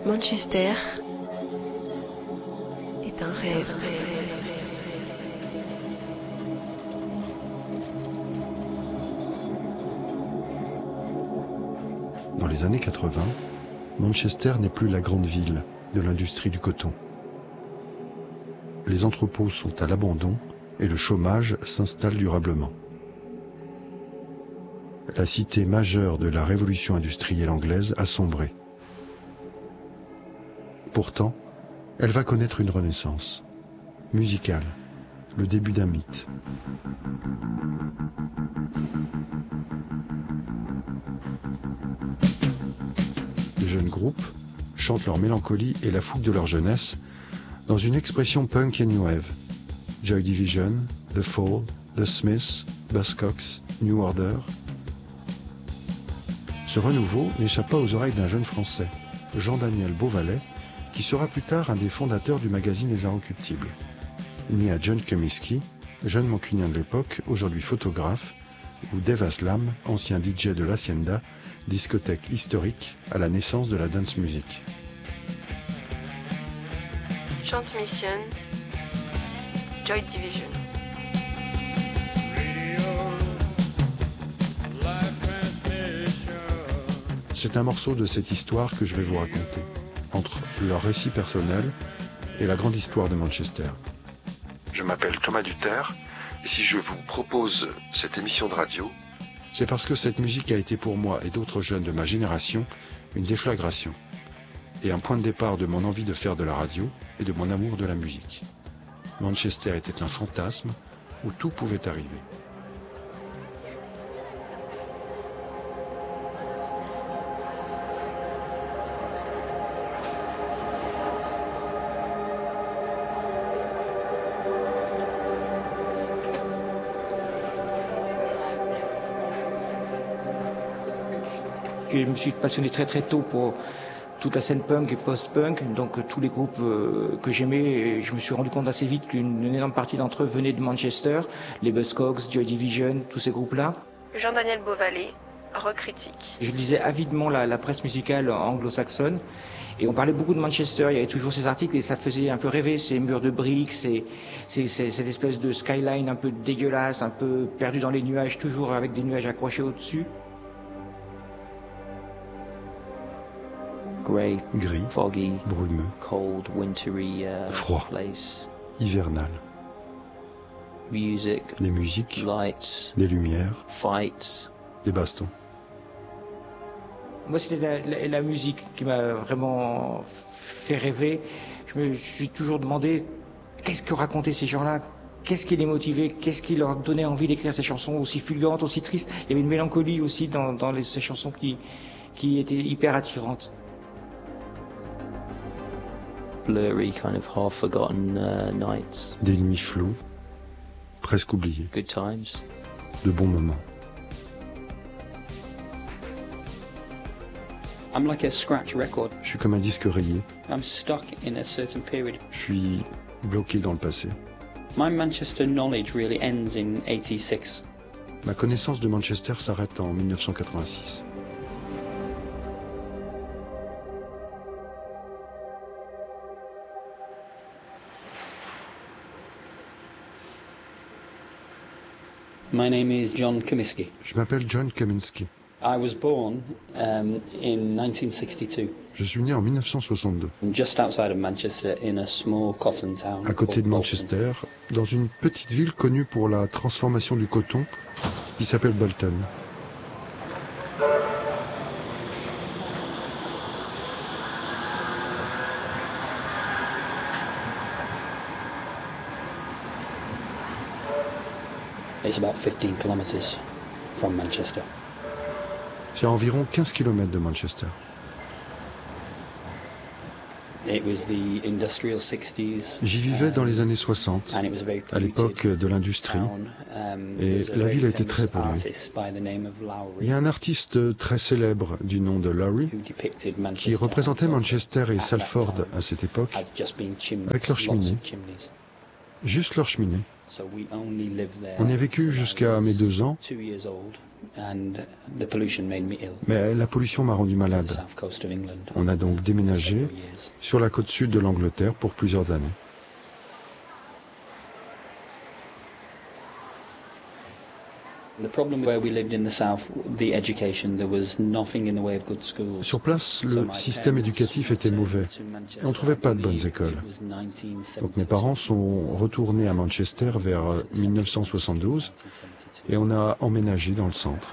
Manchester est un rêve. Dans les années 80, Manchester n'est plus la grande ville de l'industrie du coton. Les entrepôts sont à l'abandon et le chômage s'installe durablement. La cité majeure de la révolution industrielle anglaise a sombré. Pourtant, elle va connaître une renaissance musicale, le début d'un mythe. De jeunes groupes chantent leur mélancolie et la fougue de leur jeunesse dans une expression punk et new wave. Joy Division, The Fall, The Smiths, Buzzcocks, New Order. Ce renouveau n'échappe pas aux oreilles d'un jeune Français, Jean-Daniel Beauvalet, qui sera plus tard un des fondateurs du magazine Les Inrecuptibles. Né à John Comiskey, jeune mancunien de l'époque, aujourd'hui photographe, ou Dave Aslam, ancien DJ de l'Hacienda, discothèque historique à la naissance de la dance music. Transmission, Joy Division. C'est un morceau de cette histoire que je vais vous raconter, entre leur récit personnel et la grande histoire de Manchester. Je m'appelle Thomas Duterre, et si je vous propose cette émission de radio, c'est parce que cette musique a été pour moi et d'autres jeunes de ma génération une déflagration, et un point de départ de mon envie de faire de la radio et de mon amour de la musique. Manchester était un fantasme où tout pouvait arriver. Je me suis passionné très très tôt pour toute la scène punk et post-punk, donc tous les groupes que j'aimais, je me suis rendu compte assez vite qu'une énorme partie d'entre eux venaient de Manchester, les Buzzcocks, Joy Division, tous ces groupes-là. Jean-Daniel Beauvalet, rock critique. Je lisais avidement la presse musicale anglo-saxonne et on parlait beaucoup de Manchester, il y avait toujours ces articles et ça faisait un peu rêver, ces murs de briques, cette espèce de skyline un peu dégueulasse, un peu perdu dans les nuages, toujours avec des nuages accrochés au-dessus. Gris, foggy, brumeux, cold, wintry, froid, place. hivernal. Music, Des musiques, lights, des lumières, fights. des bastons. Moi, c'était la musique qui m'a vraiment fait rêver. Je me suis toujours demandé qu'est-ce que racontaient ces gens-là, qu'est-ce qui les motivait, qu'est-ce qui leur donnait envie d'écrire ces chansons aussi fulgurantes, aussi tristes. Il y avait une mélancolie aussi dans ces chansons qui étaient hyper attirantes. Blurry, kind of half-forgotten nights. Des nuits floues, presque oubliées, Good times. de bons moments. I'm like a scratch record. Je suis comme un disque rayé, I'm stuck in a certain period. je suis bloqué dans le passé. My Manchester knowledge really ends in 86. Ma connaissance de Manchester s'arrête en 1986. My name is John Comiskey. Je m'appelle John Comiskey. I was born in 1962, Je suis né en 1962, just outside of Manchester, in a small cotton town. à côté called de Bolton. Manchester, dans une petite ville connue pour la transformation du coton qui s'appelle Bolton. It's about 15 kilometers from Manchester. C'est à environ 15 km de Manchester. It was the industrial 60s. J'y vivais dans les années 60, And it was a very à l'époque polluted de l'industrie. town. et There's a la very ville a été famous très polluée. artist by the name of Lowry, Il y a un artiste très célèbre du nom de Lowry who depicted qui Manchester représentait Manchester et at that Salford time à cette époque, as just being chimneys, avec leurs lots cheminées. of chimneys. juste leur cheminée. So we only lived there On y a vécu till I jusqu'à was mes 2 ans, 2 years old. and the pollution made me ill. Mais la pollution m'a rendu The malade. south coast of England. On a donc déménagé Several years. sur la côte sud de l'Angleterre pour plusieurs années. The problem where we lived in the south, the education, there was nothing in the way of good schools. Sur place, So le my système parents éducatif était returned mauvais. to Manchester. Et on ne trouvait pas de I bonnes believe écoles. it was 1972. Donc mes parents sont retournés à Manchester vers 1972 et on a emménagé dans le centre.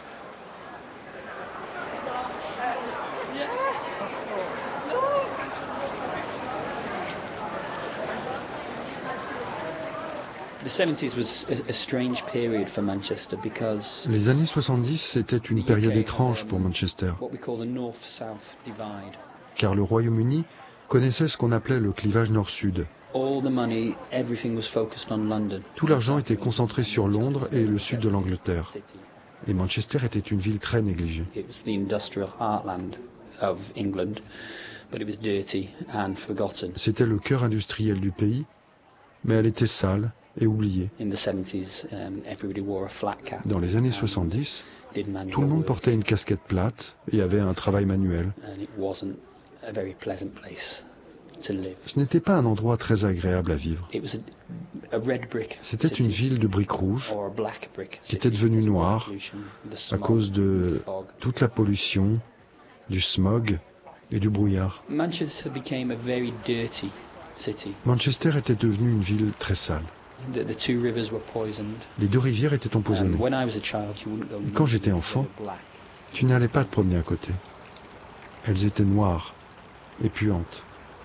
The 70s was a strange period for Manchester because Les années 70, c'était une période étrange pour Manchester, what we call the north-south divide. car le Royaume-Uni connaissait ce qu'on appelait le clivage nord-sud. All the money, everything was focused on London. Tout l'argent était concentré sur Londres et le sud de l'Angleterre. City. Et Manchester était une ville très négligée. It was the industrial heartland of England, but it was dirty and forgotten. C'était le cœur industriel du pays, mais elle était sale et oubliée. In the 70s, everybody wore a flat cap. Dans les années 70, Did manual tout le monde work, portait une casquette plate et avait un travail manuel. and it wasn't a very pleasant place to live. Ce n'était pas un endroit très agréable à vivre. It was a red brick C'était city, une ville de briques rouges or a black brick qui était city devenue because of noire pollution, the à smog, cause de the fog. toute la pollution, du smog et du brouillard. Manchester became a very dirty city. Manchester était devenue une ville très sale. The two rivers were poisoned. Les deux rivières étaient And empoisonnées. when I was a child, you wouldn't go near Quand j'étais them enfant, because they were black. Tu n'allais pas te promener à côté. Elles étaient noires et puantes.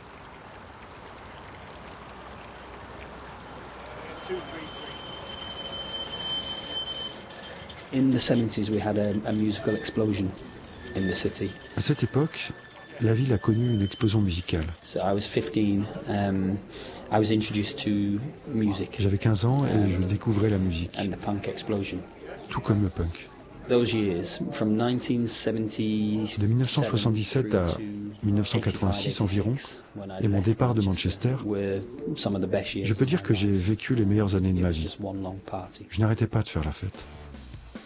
In the 70s, we had a musical explosion in the city. À cette époque, la ville a connu une explosion musicale. So I was 15. I was introduced to music J'avais 15 ans et je découvrais la musique, and the punk explosion. tout comme le punk. Those years, from 1970 De 1977 à 1986 environ, et mon départ de Manchester, je peux dire que j'ai vécu les meilleures années de ma vie. Je n'arrêtais pas de faire la fête.